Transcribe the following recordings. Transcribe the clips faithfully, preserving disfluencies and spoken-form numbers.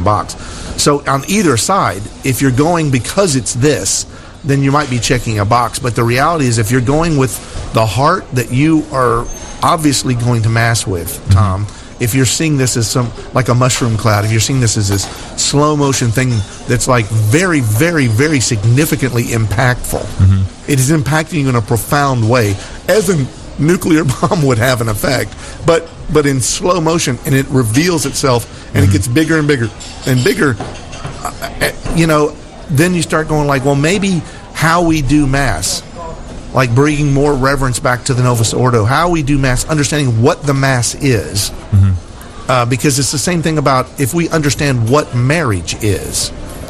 box. So on either side, if you're going because it's this, then you might be checking a box. But the reality is, if you're going with the heart that you are obviously going to Mass with, Tom, mm-hmm. if you're seeing this as some like a mushroom cloud, if you're seeing this as this slow motion thing that's like very, very, very significantly impactful, mm-hmm. it is impacting you in a profound way, as a nuclear bomb would have an effect, but but in slow motion, and it reveals itself, and mm-hmm. it gets bigger and bigger and bigger. Uh, you know, then you start going like, well, maybe how we do Mass, like bringing more reverence back to the Novus Ordo, how we do Mass, understanding what the Mass is, mm-hmm. uh, because it's the same thing about if we understand what marriage is.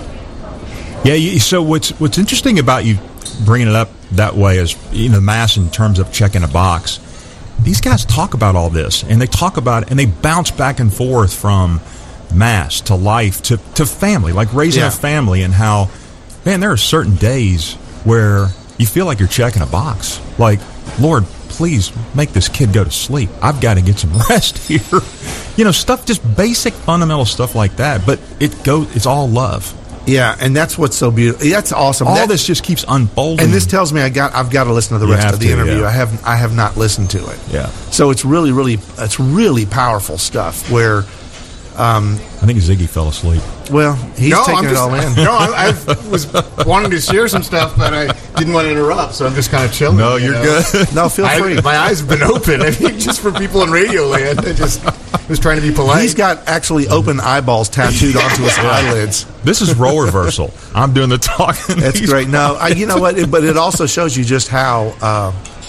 Yeah. You, so what's what's interesting about you bringing it up that way is, you know, Mass in terms of checking a box. These guys talk about all this, and they talk about it, and they bounce back and forth from Mass to life to, to family, like raising yeah. a family, and how, man, there are certain days where you feel like you're checking a box. Like, Lord, please make this kid go to sleep. I've got to get some rest here. You know, stuff, just basic fundamental stuff like that, but it goes, it's all love. Yeah, and that's what's so beautiful. That's awesome. All that, this just keeps unfolding. And this tells me I got I've got to listen to the you rest of the to, interview. yeah. I have I have not listened to it. Yeah. So it's really really it's really powerful stuff where um, I think Ziggy fell asleep. Well, he's no, taking I'm it just, all in. No, I, I was wanting to share some stuff, but I didn't want to interrupt, so I'm just kind of chilling. No, you're you know? good. No, feel free. I, my eyes have been open. I mean, just for people in radio land, I just was trying to be polite. He's got actually open eyeballs tattooed onto his eyelids. This is role reversal. I'm doing the talking. That's great. No, I, you know what? It, but it also shows you just how uh,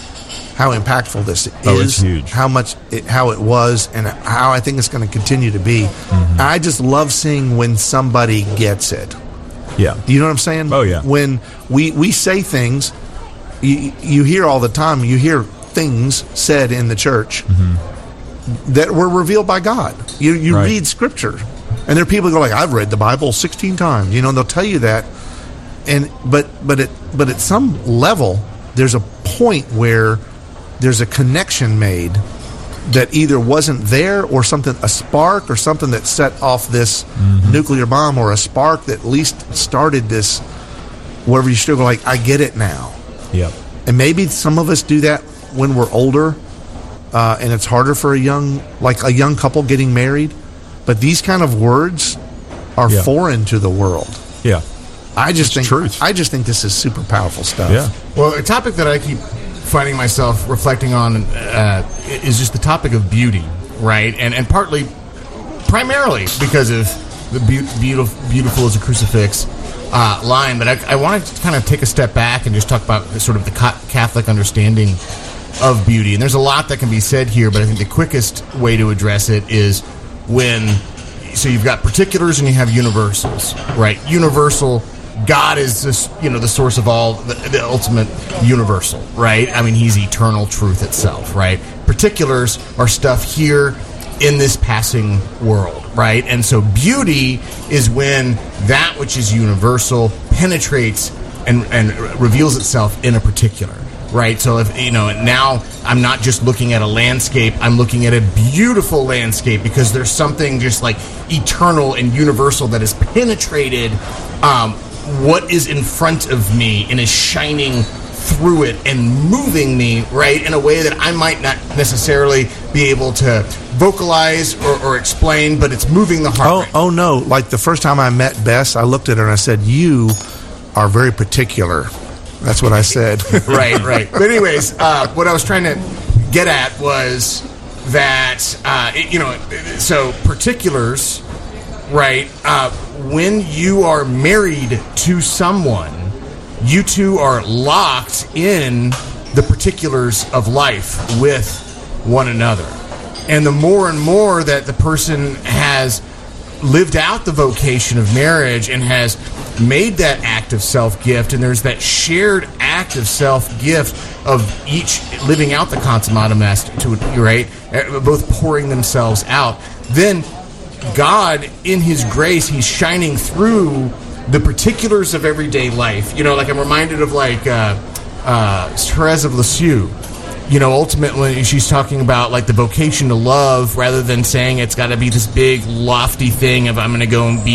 how impactful this is. Oh, it's huge. How much, it, how it was, and how I think it's going to continue to be. Mm-hmm. I just love seeing when somebody gets it. Yeah. You know what I'm saying? Oh, yeah. When we, we say things, you, you hear all the time, you hear things said in the church mm-hmm. that were revealed by God. You you right. read Scripture, and there are people who go like, I've read the Bible sixteen times. You know, and they'll tell you that. And but but at but at some level, there's a point where there's a connection made that either wasn't there, or something, a spark or something that set off this mm-hmm. nuclear bomb, or a spark that at least started this, whatever you still go like, I get it now. Yep. And maybe some of us do that when we're older, uh, and it's harder for a young, like a young couple getting married. But these kind of words are yeah. foreign to the world. Yeah. I just it's think truth. I just think this is super powerful stuff. Yeah. Well, a topic that I keep finding myself reflecting on uh, is just the topic of beauty, right? And and partly, primarily because of the be- beautiful, beautiful as a crucifix uh, line. But I, I wanted to kind of take a step back and just talk about sort of the Catholic understanding of beauty. And there's a lot that can be said here, but I think the quickest way to address it is when, so you've got particulars and you have universals, right? Universal, God is this, you know, the source of all, the, the ultimate universal, right? I mean, he's eternal truth itself, right? Particulars are stuff here in this passing world, right? And so beauty is when that which is universal penetrates and, and reveals itself in a particular, right? So if, you know, now I'm not just looking at a landscape, I'm looking at a beautiful landscape because there's something just like eternal and universal that has penetrated um, what is in front of me and is shining through it and moving me, right, in a way that I might not necessarily be able to vocalize or, or explain, but it's moving the heart. Oh, rate. oh no! Like the first time I met Bess, I looked at her and I said, "You are very particular." That's what I said. right, right. But anyways, uh, what I was trying to get at was that uh, it, you know, so particulars, right? Uh, when you are married to someone, you two are locked in the particulars of life with one another. And the more and more that the person has lived out the vocation of marriage and has made that act of self-gift, and there's that shared act of self-gift of each living out the consummatum est, to right, both pouring themselves out, then God, in his grace, he's shining through the particulars of everyday life. You know, like I'm reminded of like uh, uh, Therese of Lisieux. You know, ultimately she's talking about like the vocation to love rather than saying it's got to be this big lofty thing of I'm going to go and be